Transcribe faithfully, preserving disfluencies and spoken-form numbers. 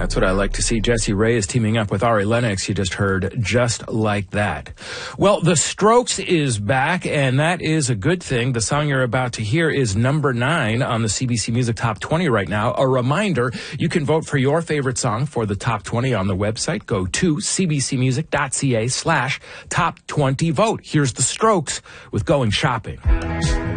That's what I like to see. Jessie Ray is teaming up with Ari Lennox. You just heard Just Like That. Well, The Strokes is back, and that is a good thing. The song you're about to hear is number nine on the C B C Music Top twenty right now. A reminder, you can vote for your favorite song for the Top twenty on the website. Go to cbcmusic.ca slash top 20 vote. Here's The Strokes with Going Shopping.